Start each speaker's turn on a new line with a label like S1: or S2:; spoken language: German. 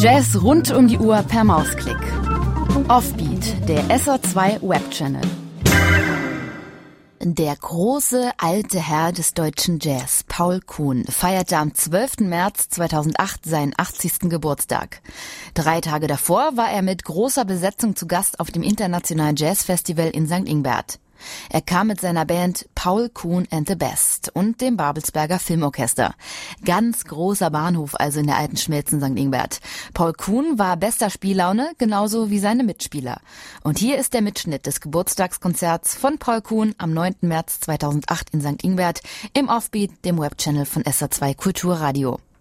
S1: Jazz rund um die Uhr per Mausklick. Offbeat, der SR2 Webchannel. Der große alte Herr des deutschen Jazz, Paul Kuhn, feierte am 12. März 2008 seinen 80. Geburtstag. 3 Tage davor war er mit großer Besetzung zu Gast auf dem Internationalen Jazzfestival in St. Ingbert. Er kam mit seiner Band Paul Kuhn and the Best und dem Babelsberger Filmorchester. Ganz großer Bahnhof also in der alten Schmelz in St. Ingbert. Paul Kuhn war bester Spiellaune, genauso wie seine Mitspieler. Und hier ist der Mitschnitt des Geburtstagskonzerts von Paul Kuhn am 9. März 2008 in St. Ingbert im Offbeat, dem Webchannel von SR2 Kulturradio.